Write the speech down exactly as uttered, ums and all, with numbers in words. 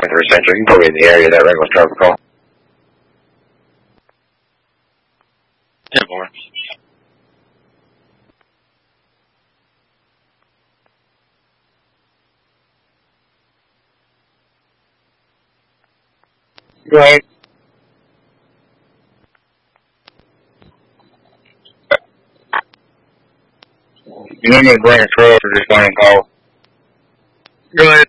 three Central. You can put me in the area of that regular traffic call. ten four. Go ahead. You need me to bring a truck or just bring a call? Go ahead.